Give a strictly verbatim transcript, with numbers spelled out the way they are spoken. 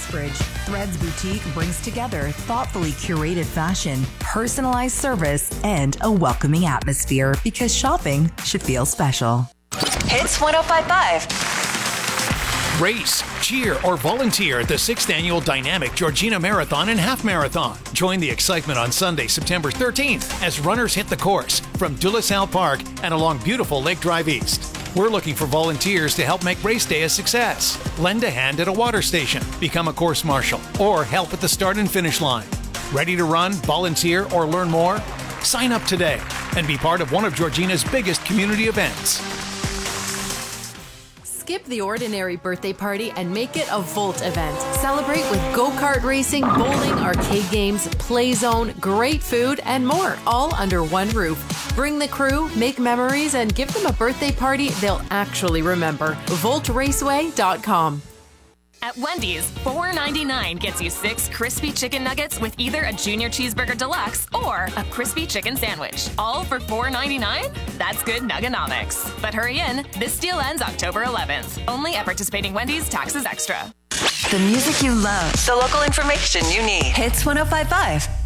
Uxbridge. Threads Boutique brings together thoughtfully curated fashion, personalized service, and a welcoming atmosphere because shopping should feel special. Hits one oh five point five. Race, cheer, or volunteer at the sixth Annual Dynamic Georgina Marathon and Half Marathon. Join the excitement on Sunday, September thirteenth, as runners hit the course from De La Salle Park and along beautiful Lake Drive East. We're looking for volunteers to help make race day a success. Lend a hand at a water station, become a course marshal, or help at the start and finish line. Ready to run, volunteer, or learn more? Sign up today and be part of one of Georgina's biggest community events. Skip the ordinary birthday party and make it a Volt event. Celebrate with go-kart racing, bowling, arcade games, play zone, great food, and more, all under one roof. Bring the crew, make memories, and give them a birthday party they'll actually remember. volt raceway dot com. At Wendy's, four ninety-nine gets you six crispy chicken nuggets with either a Junior Cheeseburger Deluxe or a crispy chicken sandwich. All for four ninety-nine? That's good nuggonomics. But hurry in, this deal ends October eleventh. Only at participating Wendy's, taxes extra. The music you love. The local information you need. Hits one oh five point five.